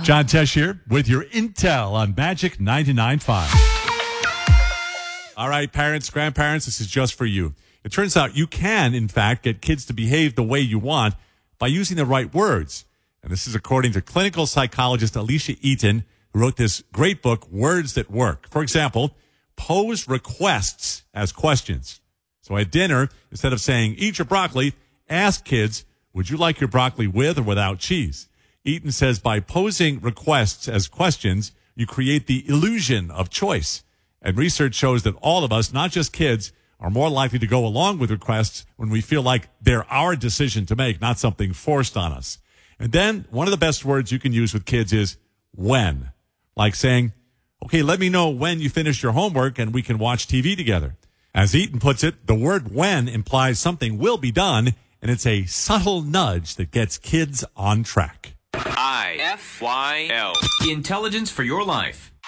John Tesh here with your intel on Magic 99.5. All right, parents, grandparents, this is just for you. It turns out you can, in fact, get kids to behave the way you want by using the right words. And this is according to clinical psychologist Alicia Eaton, who wrote this great book, Words That Work. For example, pose requests as questions. So at dinner, instead of saying, eat your broccoli, ask kids, would you like your broccoli with or without cheese? Eaton says by posing requests as questions, you create the illusion of choice. And research shows that all of us, not just kids, are more likely to go along with requests when we feel like they're our decision to make, not something forced on us. And then one of the best words you can use with kids is when. Like saying, okay, let me know when you finish your homework and we can watch TV together. As Eaton puts it, the word when implies something will be done, and it's a subtle nudge that gets kids on track. IFYL. Intelligence for your life.